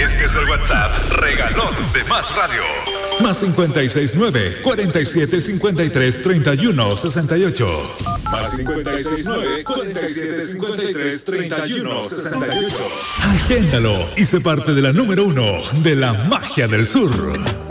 Este es el WhatsApp regalón de Más Radio. Más 569-4753-3168. Más 569-4753-3168. Agéndalo y sé parte de la número 1 de la magia del sur.